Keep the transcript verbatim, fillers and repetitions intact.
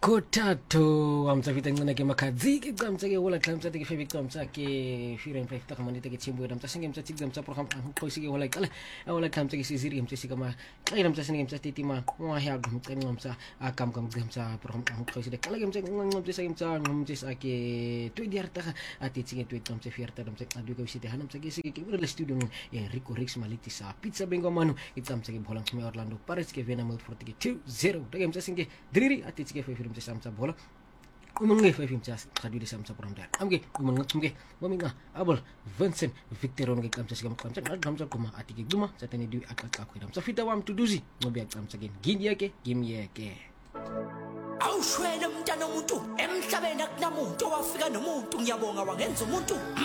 Kothato amtsavita ncane ke makhadziki camtsa ke hola tlamtsa ke febe camtsa ke firen five ta kamane ke chimbo ramtsa singe mtsa tsigam tsa program qoisi ke hola kala hola tlamtsa ke siziri mtsa sikama qila mtsa singe mtsa titima wa ya gumqenqa mtsa akam kam mtsa program qoisi de kala mtsa mtsa singe mtsa mtsa ke to diarta ati tsinge to mtsa fierta mtsa adu ke visite hanam tsa ke sike ke le studio ya Rico Rix maliti sa pizza bengo manu itsamtsa ke bolang khme Orlando Paris ke vena mode forty two zero de mtsa singe driri ati tsike fe mtsa samtsa bola umunge fa fim jas khadudi samtsa program da amge umunge tumge mominga abol Vincent Victor onge kamtsa sigam kamtsa kamtsa kuma atike guma satene di akaka ko damtsa fita wam tuduzi ngobe kamtsa gen gindi yake gimi yake awushwele umntana umuntu emhlabeni akunamuntu owafika nomuntu ngiyabonga wangenza umuntu